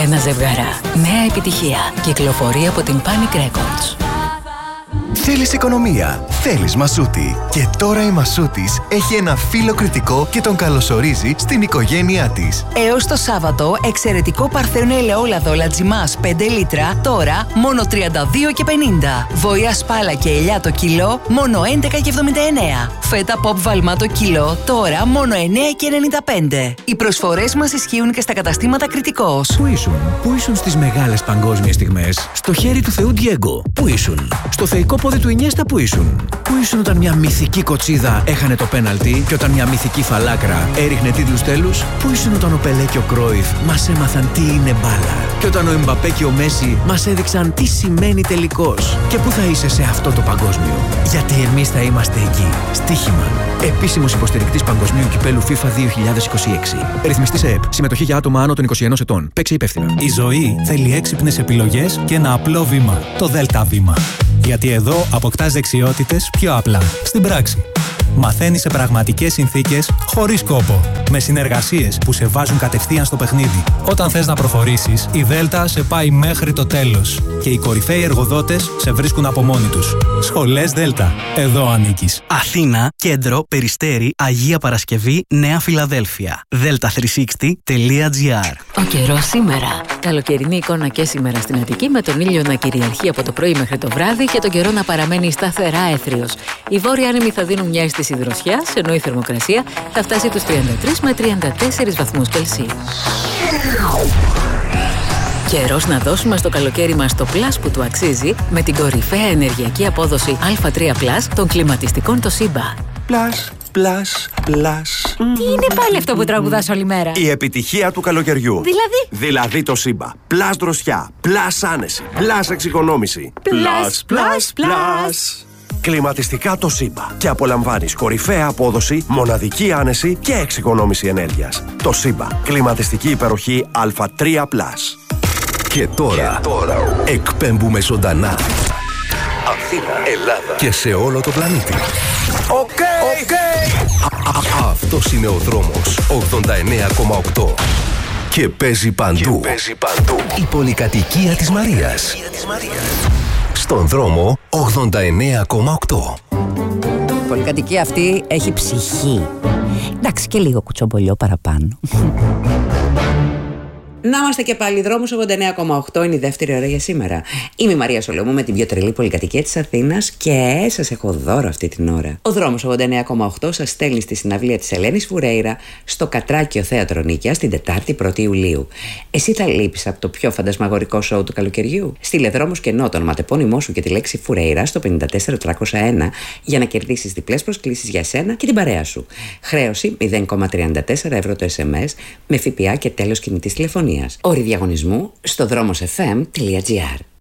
ένα ζευγαρά. Νέα επιτυχία. Κυκλοφορεί από την Panic Records. Θέλεις οικονομία, θέλεις Μασούτη. Και τώρα η Μασούτης έχει ένα φίλο κριτικό και τον καλωσορίζει στην οικογένειά της. Έως το Σάββατο, εξαιρετικό παρθένο ελαιόλαδο Λατζιμάς 5 λίτρα, τώρα μόνο 32,50. Βοήα σπάλα και ελιά το κιλό, μόνο 11,79. Φέτα pop βαλμά το κιλό, τώρα μόνο 9,95. Οι προσφορές μας ισχύουν και στα καταστήματα Κριτικός. Πού ήσουν στις μεγάλες παγκόσμιες στιγμές? Στο χέρι του Θεού Ντιέγκο. Πού ήσουν? Στο θεϊκό πόδι του Ινιέστα που ήσουν? Πού ήσουν όταν μια μυθική κοτσίδα έχανε το πέναλτι και όταν μια μυθική φαλάκρα έριχνε τίτλους τέλους? Πού ήσουν όταν ο Πελέ και ο Κρόιφ μας έμαθαν τι είναι μπάλα? Και όταν ο Εμπαπέ και ο Μέση μας έδειξαν τι σημαίνει τελικός? Και πού θα είσαι σε αυτό το παγκόσμιο? Γιατί εμείς θα είμαστε εκεί. Στοίχημα. Επίσημος υποστηρικτής Παγκοσμίου Κυπέλου FIFA 2026. Ρυθμιστή σε ΕΠ. Συμμετοχή για άτομα άνω των 21 ετών. Παίξε υπεύθυνα. Η ζωή θέλει έξυπνες επιλογές και ένα απλό βήμα. Το ΔΕΛΤΑ βήμα. Γιατί εδώ αποκτάς δεξιότητες πιο απλά, στην πράξη. Μαθαίνεις σε πραγματικές συνθήκες, χωρίς κόπο. Με συνεργασίες που σε βάζουν κατευθείαν στο παιχνίδι. Όταν θες να προχωρήσεις, η ΔΕΛΤΑ σε πάει μέχρι το τέλος. Και οι κορυφαίοι εργοδότες σε βρίσκουν από μόνοι τους. Σχολές ΔΕΛΤΑ. Εδώ ανήκεις. Αθήνα, Κέντρο, Περιστέρι, Αγία Παρασκευή, Νέα Φιλαδέλφια. delta360.gr. Ο καιρός σήμερα. Καλοκαιρινή εικόνα και σήμερα στην Αττική, με τον ήλιο να κυριαρχεί από το πρωί μέχρι το βράδυ και τον καιρό να παραμένει σταθερά έθριος. Οι βόρειοι άνεμοι θα δίνουν μια αίσθηση δροσιάς, ενώ η θερμοκρασία θα φτάσει τους 33 με 34 βαθμούς Κελσίου. Καιρός να δώσουμε στο καλοκαίρι μας το πλάς που του αξίζει, με την κορυφαία ενεργειακή απόδοση Α3+ των κλιματιστικών Toshiba. Πλάς. Τι είναι πάλι αυτό που τραγουδάς όλη μέρα? Η επιτυχία του καλοκαιριού. Δηλαδή το Toshiba. Πλάς δροσιά, πλάς άνεση, πλάς εξοικονόμηση. Πλάς. Κλιματιστικά Toshiba. Και απολαμβάνεις κορυφαία απόδοση, μοναδική άνεση και εξοικονόμηση ενέργειας. Toshiba. Κλιματιστική υπεροχή Α3+. Και τώρα εκπέμπουμε ζωντανά. Αθήνα, Ελλάδα Και σε όλο το πλανήτη. Οκ. Αυτός είναι ο δρόμος 89,8. Και παίζει παντού. Η πολυκατοικία της Μαρίας. Στον δρόμο 89,8. Η πολυκατοικία αυτή έχει ψυχή. Εντάξει, και λίγο κουτσομπολιό παραπάνω. Να είμαστε και πάλι. Δρόμος 89,8 είναι η δεύτερη ώρα για σήμερα. Είμαι η Μαρία Σολομού με την πιο τρελή πολυκατοικία της Αθήνας και σας έχω δώρο αυτή την ώρα. Ο Δρόμος 89,8 σας στέλνει στη συναυλία της Ελένης Φουρέιρα στο Κατράκιο Θέατρο Νίκαιας την Τετάρτη 1η Ιουλίου. Εσύ θα λείπεις από το πιο φαντασμαγορικό σοου του καλοκαιριού? Στείλε δρόμος και το ονοματεπώνυμό σου και τη λέξη Φουρέιρα στο 54301 για να κερδίσεις διπλές προσκλήσεις για εσένα και την παρέα σου. Χρέωση 0,34 ευρώ το SMS με ΦΠΑ και τέλος κινητής τηλεφωνίας. Όροι διαγωνισμού στο δρόμοσfm.gr.